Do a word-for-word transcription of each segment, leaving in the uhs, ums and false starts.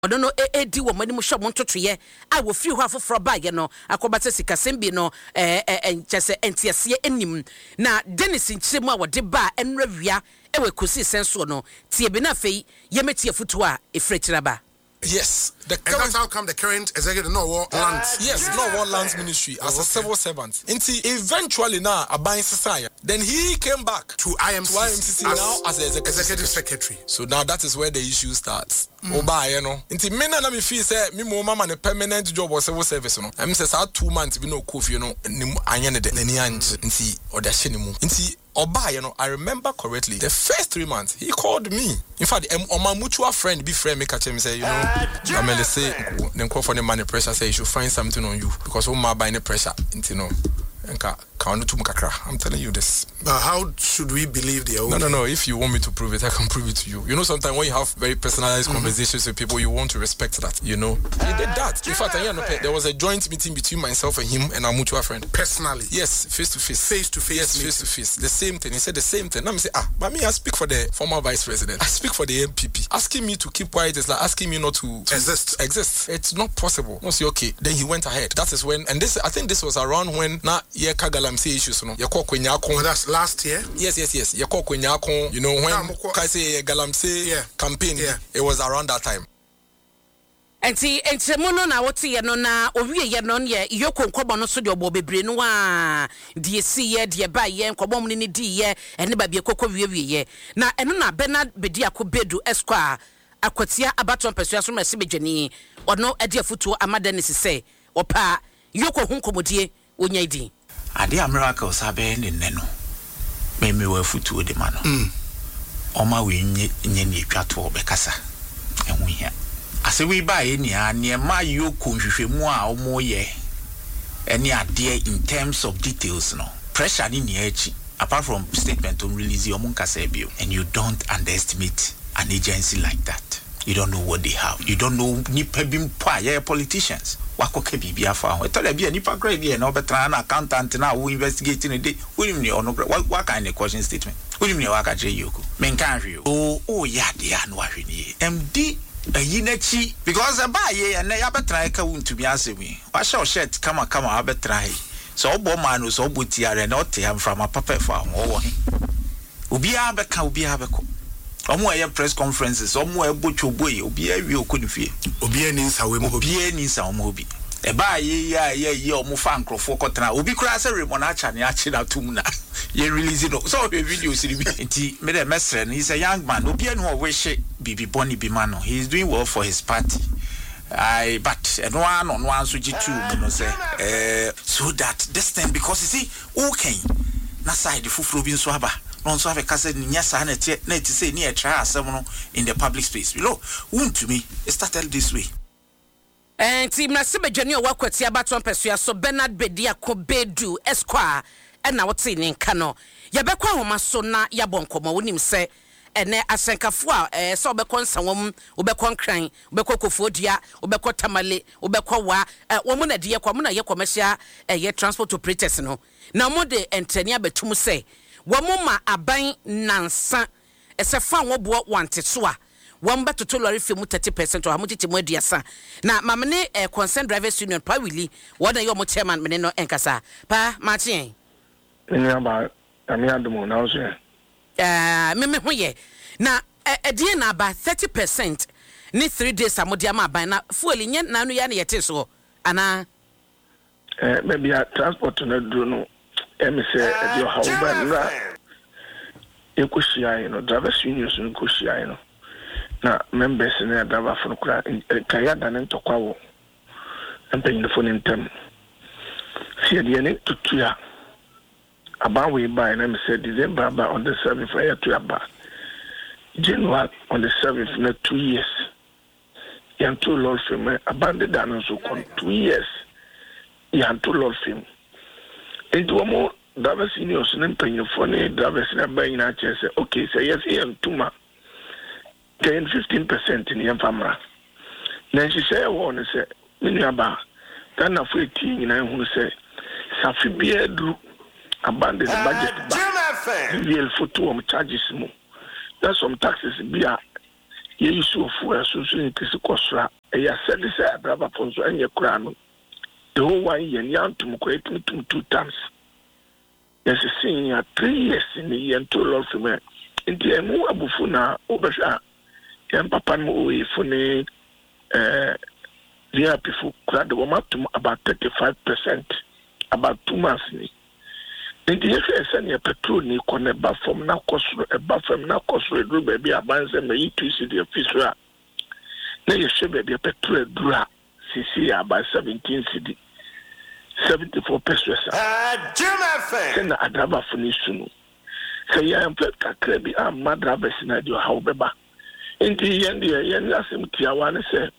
Odo no e di wo mani mu hwe mo ntotoye a wo firi ho afoforo ba ye no akobata sikasembi no eh eh nchese entiase enim na Dennis nchiremu a wode ba enrawia e we kosi senso no tie bi na fei ye metie futu a efretira ba. Yes, the current, and that's how come the current executive no war lands. Yes, no war lands ministry as a civil servant. Until eventually now, a buying society. Then he came back to I M C, to I M C C as, now as the executive, executive secretary. secretary. So now that is where the issue starts. Oba, you know. Until me na me feel say me mo mama a permanent job or civil service no. I'm say say two months we no coffee you know. Ni anya ne de ni anje. Until oda she ni mu. Until Oba, you know, I remember correctly. The first three months, he called me. In fact, um, my mutual friend, be friend, make a change. Say, you know, I'm gonna say, then call for the money pressure. Say you should find something on you because we my buying the pressure. You know, I'm telling you this. But how should we believe the? No, no, no. If you want me to prove it, I can prove it to you. You know, sometimes when you have very personalized mm-hmm. conversations with people, you want to respect that. You know, he did that. In fact, I know there was a joint meeting between myself and him and our mutual friend. Personally, yes, face to face, face to face, yes, face to face. The same thing. He said the same thing. Now me say, ah, but me, I speak for the former vice president. I speak for the M P P. Asking me to keep quiet is like asking me not to, to exist. Exist. It's not possible. No, say okay. Then he went ahead. That is when, and this, I think this was around when na ye kagalam say issues. No, ye call kwenyako. Oh, that's last year. Yes, yes, yes. Ye call kwenyako. You know when I say galamse yeah. campaign. Yeah. It was around that time. Enti entremono na wote ye no na owie ye no ye yoko nkobo no so de obo bebre no a de si ye de ba ye nkobo mu ni di ye ene ba bie kokko wie wie ye na eno na Bernard Bedi Akobedu Esquire akwatia abaton pesua so mase bedwani ono ade afutuo amada ne sese opa yoko hunkomodie onya idi ade miracle sabe ne ne no me me wa futuo de ma no mm oma we nye nye ne twato obekasa ehun hia ase we ba ye ni a ne ma yoko nhwehwemu a omo ye ene ade in terms of details no pressure ni ni achi apart from statement on release your munkasa bio and you don't underestimate an agency like that. You don't know what they have. You don't know nipa bimpa yeah politicians wakoke bibia fa ho etole bia nipa kra bia na obetra na accountant na wo investigating dey we ni ono what kind of question statement we ni waka je yoko men kan hwe o o ya de anu ahwe ni M D ayi na chi because e ba ye na ya betra ka wuntumi asemi wa show shirt kama kama abetra he so obo man so obo tiare na ote am from a papa fa ho wo he obi abeka obi abeko omo aye press conferences omo ebotwo boye obi awie okonifie obi ani nsawe mo obi ani nsa omo obi e ba ye ya ye ye omo fa nkrofo kotena obi kura se remon acha ne achi na tum na ye release no so we video siri bi enti me the mesre no he's a young man obi ani wo wish bibi boni bi man no he is doing well for his party I but no one no one so jitu you know say eh so that this time because you see okay na side fufuro bi nso aba no nso ave kase nya sa na tie na ti say ni e try asem no in the public space below won to me it started this way and team na sebedwani o wakwati abaton pesua so Bernard Bedi Akobedu Esquire e na wote ni nka no ye bekwa homa so na ya bonkomo wonim se ene asenkafo a eh so obekọ nsanwom obekọ nkran obekọ kofodia obekọ tamale obekọ wa wo na de ye kwa mo na ye commercial eh transport operators no na mo de entani abetum se wo mo ma aban nansa ese fa wo bo wante so a wamba to lorry fee thirty percent o hamutiti mu aduasa na mamne eh, concerned drivers union pa wili wona yo mo chairman mene no enkasa pa martin ni aba ami adumo na so eh me me ho ye na edie na ba thirty percent ni three days amodia ma ban na fuel nye na no ya na yete so ana eh maybe transport na duro no em say e how ba na ekoshia you know drivers union so ekoshia you know na members na driver for kura kaya da nan tokwa wo empenyin fo ne ntem sie de ne tutua about we buy and I said December about on the seventh for year to about January on the seventh na two years yan two lord film abandoned and so con two years yan two lord film into more drivers seniors and penny for ne drivers na buying na say okay say yes yan tuma ten fifteen percent in yan famra then she say one say mini aba then na for eighteen na hu say safi biedu abandon the budget back. Real photo of charges more. That's some taxes be a ye issue of fuel so so increase kosra e ya said say driver for so enye kura no the whole one year ni antum ko etum tum two times yes see ya three years in year to lot for me nti emu abufu na obehwa yan papa no we fune eh V I P for kura the woman to about thirty-five percent about two months ni nti ye say say petrol ni kone ba from na kosro e ba from na kosro do baby abanse me itu si the officer na ye she baby petrol dura cc about seventeen cedi seventy-four pesos ah juma na adaba funi sunu say ya employ kakra bi am madrabes na dio how beba nti ye ndie ye asem tiawa ne say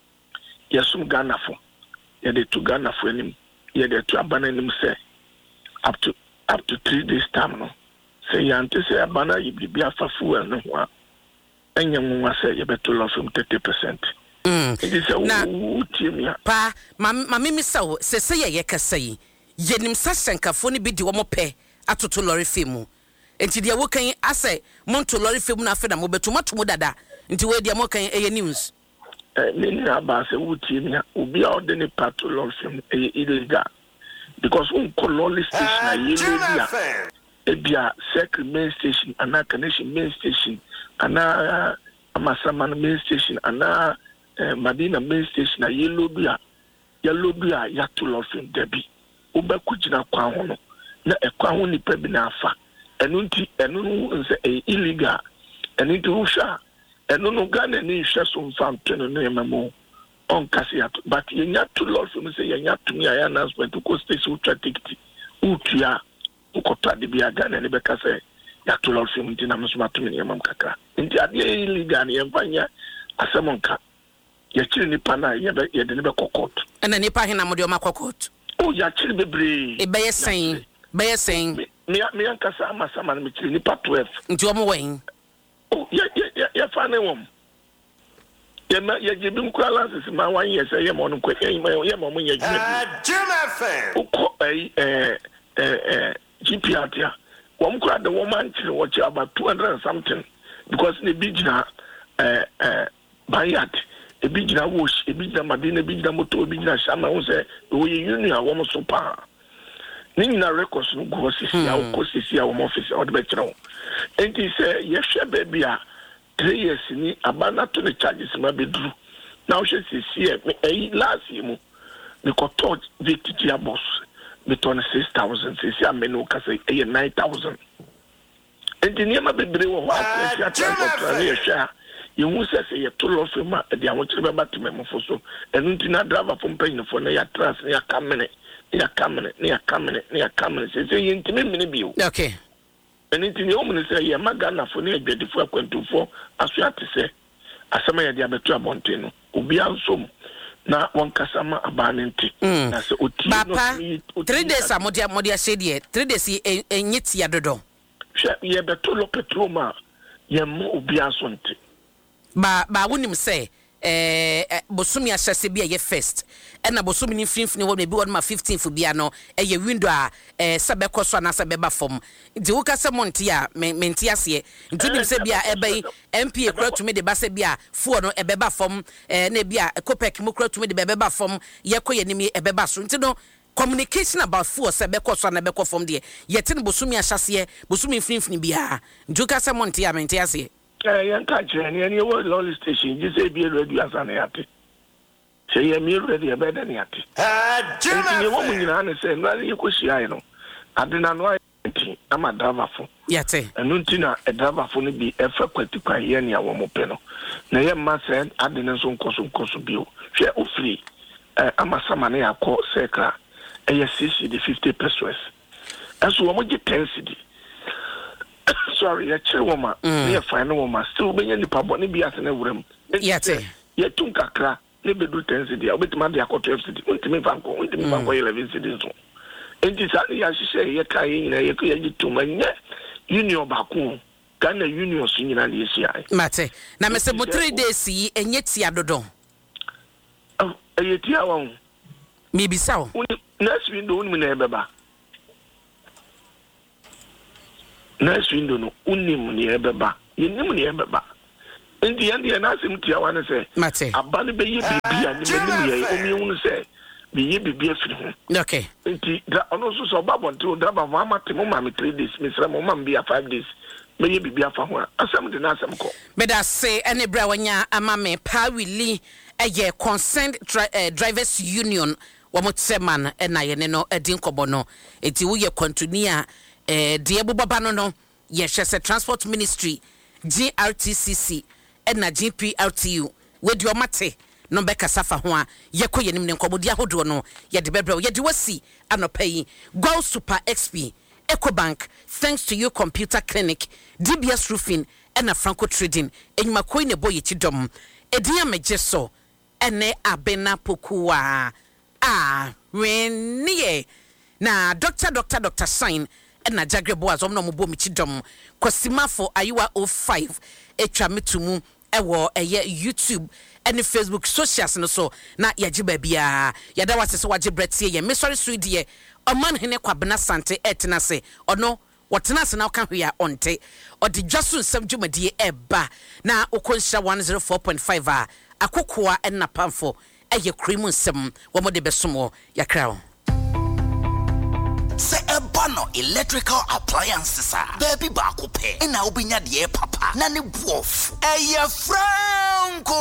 yesum Ghana fo ye de to Ghana fo enim ye de to abana enim say up to up to three days time no say ya ante say abana yibibi afafu eno ho a enya nwa say ye beto loss from thirty percent. Mm. It is a na pa ma ma mimi saw se se ye ye kasa yi yenim sa senkafo ne bi di wo mo pe atoto lorry femu enti de wo kan ase monto lorry femu na afa na mo beto moto dada enti we de mo kan e news eh ni na ba se wuti mi obi a ode ne patrol lorry femu e illegal because un kololi station na yelo bia e bia secret main station ana connection main station ana amasama main station ana Uh, Madina main station na yellow bia yellow bia ya to lofin debi obeku gina kwa ho no na ekwa ho nipa bi na afa enu nti enu nse e illegal enu nti usha enu no Ghana ni hwe so mfam teno no yemamo on kasi ya but yenya to lofin say yenya to me ya announcement ko station traffic utia ukota de bia Ghana ne be kase ya to lofin nti na msuma to me yemam kakra nti ade illegal ne yemfanya asamonka ya chiri nipa na ye be ye de ne be kokot ena nipa hina mo de o makokot o ya chiri bebre e be yesen be yesen me me ankasa amasama na me chiri nipa twelve nti o mo wen o ya ya ya fa ne wom ye na ye je bi mkura lances ma wan ye say ye mo no ko ye ye mo mo ye juma bi juma fan o ko eh eh eh G P R tia wo mkura de wo man chiri wo chi about two hundred and something because ne bi gina eh eh bayat e bi gina wash e bi gina Madina bi gina moto bi gina shama won say wo ye union wo mo so pa ni na records no go sisi a wo sisi a wo office o de be kire wo enti say ye hwe ba bia three years ni abana to the charges ma be duru na wo hwe sisi e last year mu me ko touch victory boss me turn six thousand sisi a me no ka say e nine thousand enti ni ma be bre wo ho a sisi a transport ye hwe you must say you told off him at the amateur batman for so and not driver from paying for near trans near coming near coming near coming near coming say intimate me okay and into the woman say yeah magana for near beautiful twenty-four as you have to say as some of the amateur monteno ubi ansum na one kasama abanenti na say papa three days amodia modia said three days enyit ya dodo ye beto lo petroma ye mo ubi ansonte ba ba wonim say eh bosumi ahyase bia ye first ena bosumi ni finfini wo be won ma fifteenth bia no eh window a eh sebekọ so na sebeba fom nti wo ka se monti a menti ase nti nim se bia ebe M P A kura tumi de ba se bia fuo no ebeba fom eh na bia Kopek mu kura tumi de beba fom ye ko ye nimi ebeba so nti no communication about fuo sebekọ so na bekọ fom de ye tin bosumi ahyase bosumi finfini bia nti wo ka se monti a menti ase eh yan ka chere ni any word lolly station you say be ready as an yate say you me ready be than yate ah juma you wo nyina na say na you ko shia no adena no ayati ama driver fo yate enu ntina e driver fo no bi e fa kwati kwa ye ne awo mo pe no na ye ma say adena so nkoso nkoso bi o hwe o free eh ama sama na yakọ sekra e ye sixty the fifty pesos aso wo mo je ten cedi sorry ya chere woma ne fine woma still be nyani pa boni bi ase na wuram yete ye tun kakra ne be do ten cedi obetima de akọ twelve cedi untimi fanko untimi fanko eleven cedi so enti sa ya hihye ye kai nyina ye ko ye gituma nye union ba ko Ghana union so nyina na yesi ai mate na me se mo three days yi enye tia dodo oh ye tia wa mi bisa o next window unmi na ebeba next window no unim ni ebeba yenim ni ebeba Indi and the Anasim Tiawana say, Mate. a bunny be ye baby and the only say, be ye be a film. Okay. Inti that also so babon to Daba Mama Timoma three days, Miss Ramon be a five days. May be be a fahua. Assam the Nasam call. But I say any brawanya amame pawili a ye concerned drivers union. Wamotseman and I no a dinkobono. Eti we ye continue eh Diabu Babano no yes a transport ministry G R T C C and na G P R T U with your mate no beka safa hoa ye ko ye nim ne nkobodia hodo no ye de bebre ye de wasi anopai Go Super X P EcoBank thanks to your computer clinic D B S roofing and a Franco trading enyuma koi ne boy chidom edia mejeso ene abena pokua ah when ye na doctor doctor doctor sign and na jagre boaz omno mo bo mi chidom kwasima for ayiwa oh five etwa metumu ewo eye YouTube and Facebook socials no so na yaji babia yada wase so waje bretie ye me sorry so die oman hene kwabena sante etena se ono wotena se na ka hwea onte odi dwaso nsam dwumadie eba na okonsha one oh four point five a akokoa enna pamfo eye cream nsam wo mo de besomo yakra Se ebano electrical appliances are baby baako pe na obinya de papa na ne buof eye franco